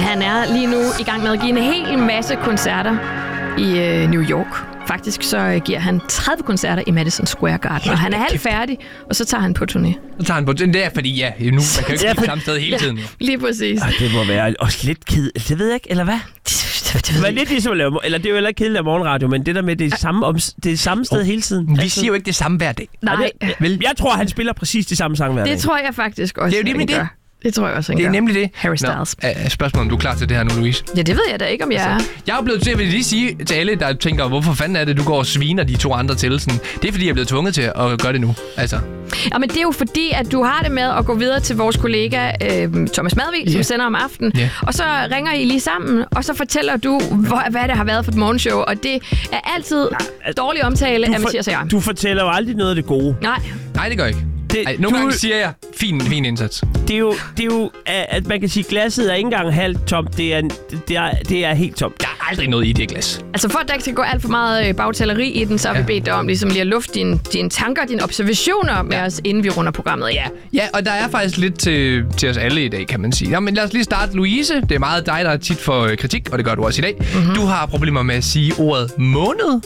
han er lige nu i gang med at give en hel masse koncerter i New York. Faktisk så giver han 30 koncerter i Madison Square Garden, og han er halvt færdig, og så tager han på turné. Det er fordi, nu man kan jo ikke blive samme sted hele tiden. Jo. Lige præcis. Det må være også lidt kedeligt. Det ved jeg ikke, eller hvad? Det var lidt ligesom at lave, eller det er jo heller ikke kedeligt at morgenradio, men det der med det samme sted hele tiden. Vi siger jo ikke det samme hver dag. Nej. Jeg tror, han spiller præcis det samme sang hver dag. Det tror jeg faktisk også. Det er jo det. Det tror jeg også, det er nemlig det. Harry Styles. Spørgsmålet, om du er klar til det her nu, Louise? Ja, det ved jeg da ikke, om jeg er. Jeg er blevet til at lige sige til alle, der tænker, hvorfor fanden er det, du går og sviner de to andre til? Sådan. Det er, fordi jeg er blevet tvunget til at gøre det nu. Altså. Ja, men det er jo fordi, at du har det med at gå videre til vores kollega Thomas Madvig, som sender om aftenen. Yeah. Og så ringer I lige sammen, og så fortæller du, hvad det har været for et morgenshow. Og det er altid dårlig omtale af Mathias og jeg. Du fortæller jo aldrig noget af det gode. Nej, det gør jeg ikke. Nogle gange siger jeg, fin indsats. Det er jo, at man kan sige, glasset er ikke engang halvt tomt. Det er helt tomt. Der er aldrig noget i det glas. Altså for at der ikke skal gå alt for meget bagtaleri i den, så har vi bedt dig om ligesom lige at lufte dine tanker, dine observationer med os, inden vi runder programmet. Ja, og der er faktisk lidt til os alle i dag, kan man sige. Ja, men lad os lige starte, Louise. Det er meget dig, der er tit for kritik, og det gør du også i dag. Mm-hmm. Du har problemer med at sige ordet måned.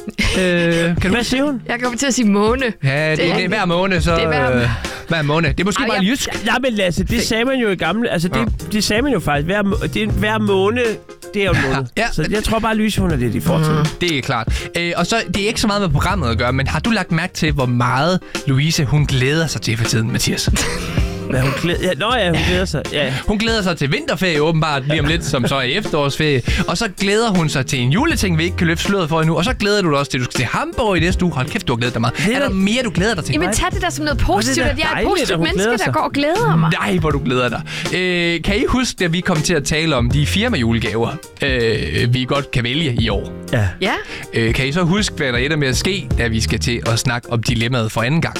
Hvad siger hun? Jeg kommer til at sige måne. Ja, det er hver måned, så... Hver måned. Det er måske bare jysk. Ja, men Lasse, det sagde man jo i gamle... Altså, det sagde man jo faktisk. Hver måned, det er jo en måned. Så jeg tror bare, Louise, hun er det i fortiden. Det er klart. Og så, det er ikke så meget med programmet at gøre, men har du lagt mærke til, hvor meget Louise, hun glæder sig til for tiden, Mathias? Hvad, hun glæder sig. Ja. Hun glæder sig til vinterferie åbenbart lige om lidt, som så er efterårsferie. Og så glæder hun sig til en juleting, vi ikke kan løfte sløret for endnu. Og så glæder du dig også til, at du skal til Hamburg i næste uge. Hold kæft, du har glædet dig meget. Er der mere, du glæder dig til? Jamen tag det der som noget positivt, at jeg er et positivt menneske, der går og glæder mig. Nej, hvor du glæder dig. Kan I huske, at vi kom til at tale om de firmajulegaver, vi godt kan vælge i år? Ja. Kan I så huske, hvad der ender med at ske, da vi skal til at snakke om dilemmaet for anden gang?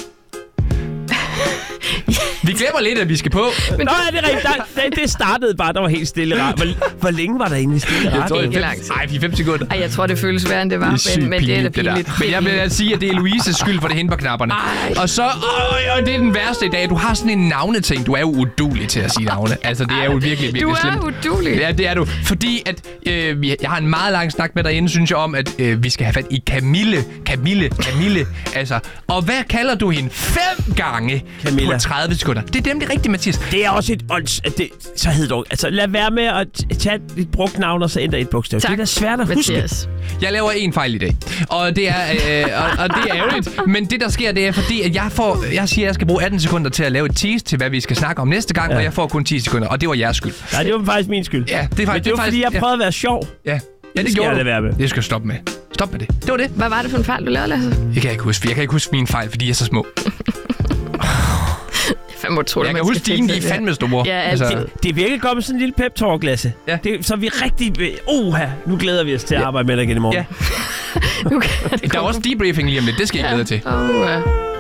Vi glemmer lidt, at vi skal på. Men nå, er det rigtigt? Det startede bare, der var helt stille. Hvor længe var der egentlig stille? Jeg tror, det er 5 sekunder. Ej, jeg tror, det føles værre, end det var. Men det er det pinligt. Men jeg vil sige, at det er Louises skyld, for det er hende på knapperne. Og så, det er den værste i dag. Du har sådan en navneting. Du er jo udulig til at sige navne. Altså, det er jo virkelig slemt. Du er udulig. Ja, det er du. Fordi at jeg har en meget lang snak med derinde, synes jeg om, at vi skal have fat i Camille. Altså, og hvad kalder du hende 5 gange på 30 sekunder? Det er dem, det er rigtigt, Mathias. Det er også så hed dog. Altså, lad være med at tage et brugt navn, og så ændre et bogstav. Tak, det er da svært at huske. Mathias. Jeg laver en fejl i dag. Og det er, og det er ærgerligt. Men det, der sker, det er fordi, at jeg siger, at jeg skal bruge 18 sekunder til at lave et tease til, hvad vi skal snakke om næste gang, og jeg får kun 10 sekunder. Og det var jeres skyld. Nej, det var faktisk min skyld. Ja, det var fordi, jeg prøvede at være sjov. Ja, det gjorde du. Være med. Det skal jeg stoppe med. Stop med det. Det var det. Hvad var det for en fejl, du lavede, Lasse? Jeg kan ikke huske min fejl, fordi jeg er så små. Jeg kan huske dine, de er fandme store. Ja, altså. Det er virkelig kommet sådan en lille pep-talk, Lasse. Ja. Så vi rigtig... nu glæder vi os til at arbejde med dig igen i morgen. Ja. Der er også debriefing lige om lidt. Det skal jeg glæde til.